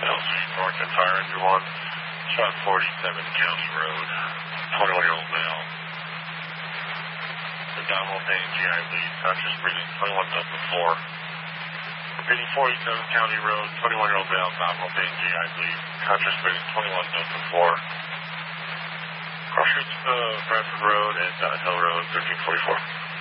North and Fire Engine 1. Shot 47 County Road. 21-year-old male. Abdominal pain, GI bleed, conscious breathing, 21 Delta 4. Repeating 47 County Road, 21-year-old male, abdominal pain, GI bleed, conscious breathing, 21 Delta 4. Cross streets, Bradford Road and Hill Road, 1344.